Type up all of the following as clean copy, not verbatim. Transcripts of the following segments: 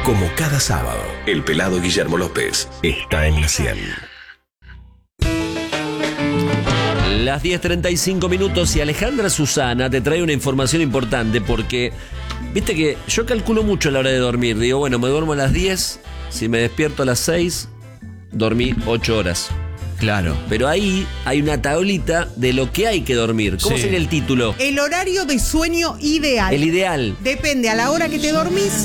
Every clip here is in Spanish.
Como cada sábado, el pelado Guillermo López está en la 100. Las 10:35 minutos y Alejandra Susana te trae una información importante porque, viste que yo calculo mucho a la hora de dormir. Digo, bueno, me duermo a las 10, si me despierto a las 6, dormí 8 horas. Claro. Pero ahí hay una tablita de lo que hay que dormir. ¿Cómo sería el título? El horario de sueño ideal. El ideal. Depende a la hora que te dormís.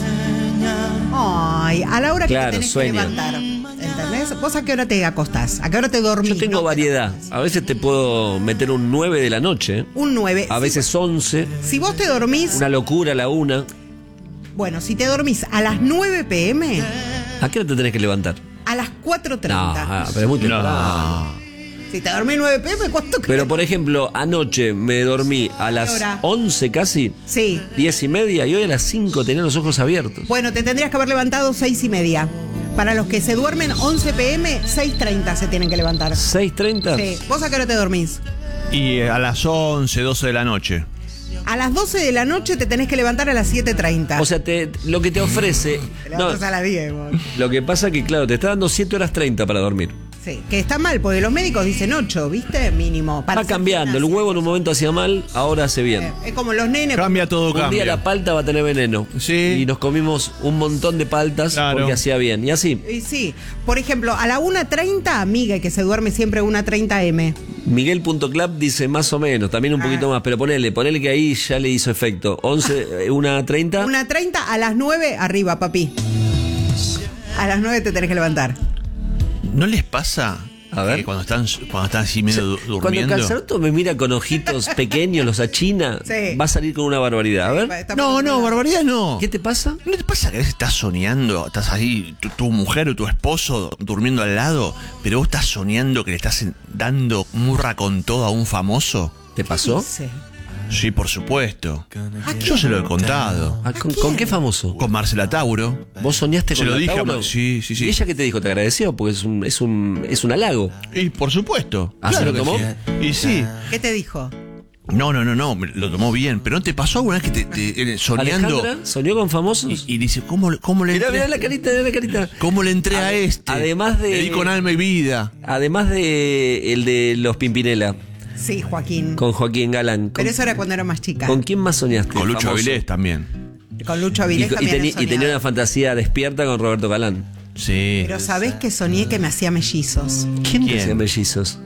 Ay, a la hora que te tenés que levantar. ¿Entendés? ¿Vos a qué hora te acostás? ¿A qué hora te dormís? Yo tengo variedad. A veces te puedo meter un 9 de la noche. Un 9. A veces 11. Si vos te dormís... Una locura a la 1. Bueno, si te dormís a las 9 p.m. ¿A qué hora te tenés que levantar? A las 4:30. No, pero es muy temprano. Si te dormís 9 p.m., ¿cuánto crees? Pero por ejemplo, anoche me dormí a las 11 casi. Sí. 10:30 y hoy a las 5 tenía los ojos abiertos. Bueno, te tendrías que haber levantado 6:30. Para los que se duermen 11 p.m., 6:30 se tienen que levantar. ¿6:30? Sí. ¿Vos a qué hora te dormís? Y a las 11, 12 de la noche. A las 12 de la noche te tenés que levantar a las 7:30. O sea, lo que te ofrece... Te levantas a las 10, vos. Lo que pasa que, claro, te está dando 7 horas 30 para dormir. Sí, que está mal, porque los médicos dicen 8, ¿viste? Mínimo. Va cambiando, el huevo en un momento hacía mal, ahora hace bien. Es como los nenes. Cambia todo, Un día la palta va a tener veneno. Sí. Y nos comimos un montón de paltas porque hacía bien. Y así. Y sí. Por ejemplo, a la 1:30, Miguel, que se duerme siempre 1:30 m. Miguel.club dice más o menos, también un poquito más, pero ponele que ahí ya le hizo efecto. 11, 1:30. 1:30 a las 9, arriba, papi. A las 9 te tenés que levantar. ¿No les pasa A ver. que cuando están así medio durmiendo? Cuando el Calzaroto me mira con ojitos pequeños, los achina, Sí. va a salir con una barbaridad. A ver. No, barbaridad no. ¿Qué te pasa? ¿No te pasa que a veces estás soñando, estás ahí, tu mujer o tu esposo durmiendo al lado, pero vos estás soñando que le estás dando murra con todo a un famoso? ¿Te pasó? Sí. Sí, por supuesto. Yo se lo he contado. Ah, ¿Con qué famoso? Con Marcela Tauro. ¿Vos soñaste Se con lo la dije a Tauro? sí. ¿Y ella qué te dijo? ¿Te agradeció? Porque es un halago. Y por supuesto. ¿Ah, se lo que tomó? sí. Y sí. ¿Qué te dijo? No, lo tomó bien. Pero ¿no te pasó alguna vez que te soñando? ¿Alejandra soñó con famosos? Y dice, ¿cómo le entré? Mirá la carita. ¿Cómo le entré a este? Además de... Le di con alma y vida. Además de el de los Pimpinela, Sí, Joaquín. con Joaquín Galán. Pero eso era cuando era más chica. ¿Con quién más soñaste? Con Lucho famoso? Avilés también. Con Lucho Avilés también he Y tenía soñado. una fantasía despierta con Roberto Galán. Sí. Pero ¿sabés que soñé que me hacía mellizos? ¿Quién te hacía mellizos?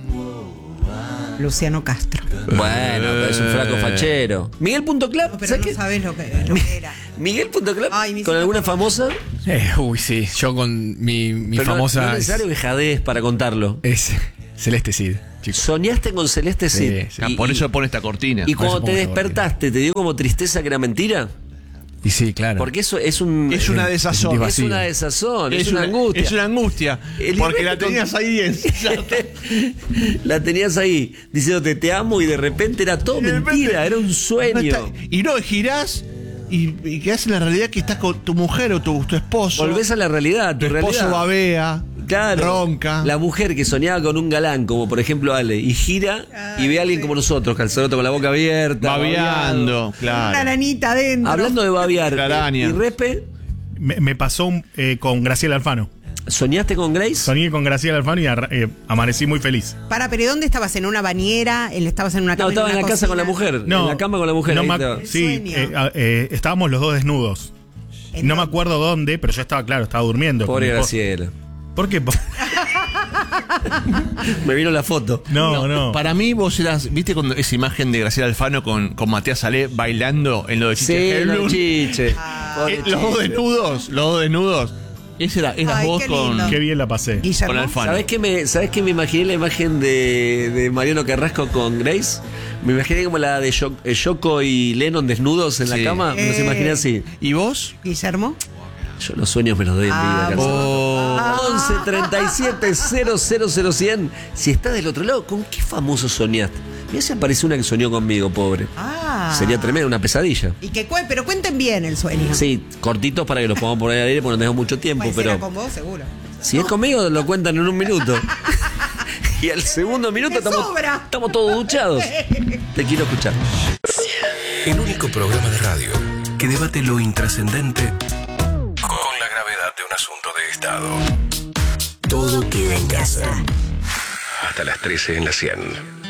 Luciano Castro. Bueno, pero es un flaco fachero. Miguel.club, Pero ¿sabes no qué? sabés lo que era. Miguel.club, Ay, me ¿con hiciste alguna acordar. famosa? Uy, sí. Yo con mi Pero famosa... No es necesario que jadees para contarlo. es Celeste Cid, chicos. Soñaste con Celeste Sí, Cid. sí. Por eso pone esta cortina. Y Por eso cuando te pongo esta despertaste, ¿te dio como tristeza que era mentira? Y sí, claro. Porque eso es un... Es una desazón. Es vacío. una desazón, es una angustia. Es una angustia. El Porque nivel la de tenías ahí en La tenías ahí, diciéndote te amo y de repente era todo Y de repente- mentira, era un sueño. Y no, girás y quedás en la realidad que estás con tu mujer o tu esposo. Volvés a la realidad, tu tu esposo realidad. babea, Claro, ronca. la mujer que soñaba con un galán, como por ejemplo Ale, y gira y ve a alguien como nosotros, Calzaroto con la boca abierta, babeando, Una claro. aranita adentro. hablando de babear. La araña. ¿Y Repe? Me pasó con Graciela Alfano. ¿Soñaste con Grace? Soñé con Graciela Alfano y amanecí muy feliz. Pero ¿y dónde estabas? ¿En una bañera? ¿Estabas en una No, cama? estaba en la una casa con la cocina? mujer, en la cama con la mujer. no ahí me estaba. sí, Sueño. estábamos los dos desnudos. ¿En No me dónde? acuerdo dónde, pero yo estaba, claro, estaba durmiendo. Pobre Con mi Graciela. ¿Por qué? Me vino la foto. No. Para mí vos eras, ¿viste cuando esa imagen de Graciela Alfano con Matías Salé bailando en lo de Chiche Sí, los Helblum? chiches. Los dos desnudos. Ese eras Ay, vos qué con lindo. Qué bien la pasé. Guillermo. con Alfano. ¿Sabés qué me imaginé la imagen de Mariano Carrasco con Grace? Me imaginé como la de Yoko y Lennon desnudos en la Sí. cama. Me los imaginé así. ¿Y vos? Guillermo. Yo los sueños me los doy en vida, Oh. 11 37 000 100. Si estás del otro lado, ¿con qué famoso soñaste? Mirá si aparece una que soñó conmigo, pobre. Sería tremendo, una pesadilla. Y pero cuenten bien el sueño. Sí, cortitos para que los podamos poner al aire porque no tenemos mucho tiempo, Pues pero será con vos, seguro. si es conmigo lo cuentan en un minuto. Y al segundo minuto Me sobra. estamos todos duchados. Te quiero escuchar. El único programa de radio que debate lo intrascendente con asunto de Estado. Todo queda en casa. Hasta las 13 en la 100.